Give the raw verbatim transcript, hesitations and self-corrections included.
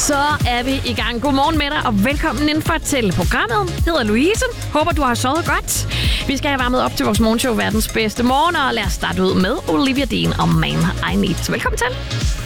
Så er vi i gang. Godmorgen med dig, og velkommen indenfor til programmet. Jeg hedder Louise. Håber, du har sovet godt. Vi skal have varmet op til vores morgenshow Verdens Bedste Morgen, og lad os starte ud med Olivia Dean og Man I Need. Så velkommen til.